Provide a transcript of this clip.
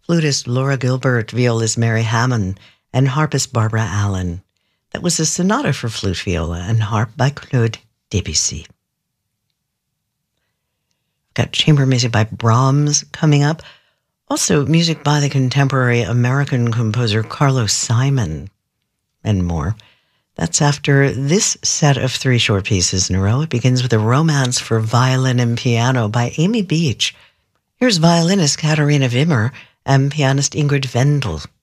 flutist Laura Gilbert, violist Mary Hammond, and harpist Barbara Allen. That was a sonata for flute, viola, and harp by Claude Debussy. Got chamber music by Brahms coming up. Also, music by the contemporary American composer Carlos Simon, and more. That's after this set of 3 short pieces in a row. It begins with a romance for violin and piano by Amy Beach. Here's violinist Katharina Wimmer and pianist Ingrid Wendel.